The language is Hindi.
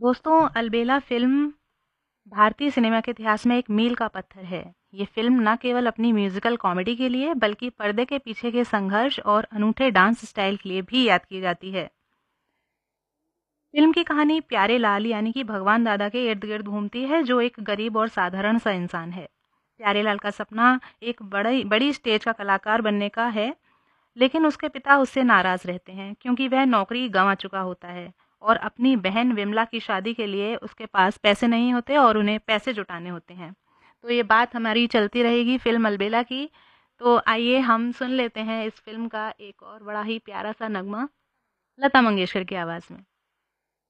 दोस्तों, अलबेला फ़िल्म भारतीय सिनेमा के इतिहास में एक मील का पत्थर है। ये फ़िल्म न केवल अपनी म्यूज़िकल कॉमेडी के लिए, बल्कि पर्दे के पीछे के संघर्ष और अनूठे डांस स्टाइल के लिए भी याद की जाती है। फ़िल्म की कहानी प्यारे लाल यानी कि भगवान दादा के इर्द-गिर्द घूमती है, जो एक गरीब और साधारण सा इंसान है। प्यारे लाल का सपना एक बड़ी बड़ी स्टेज का कलाकार बनने का है, लेकिन उसके पिता उससे नाराज़ रहते हैं क्योंकि वह नौकरी गँवा चुका होता है और अपनी बहन विमला की शादी के लिए उसके पास पैसे नहीं होते और उन्हें पैसे जुटाने होते हैं। तो ये बात हमारी चलती रहेगी फ़िल्म अलबेला की। तो आइए हम सुन लेते हैं इस फ़िल्म का एक और बड़ा ही प्यारा-सा नगमा लता मंगेशकर की आवाज़ में।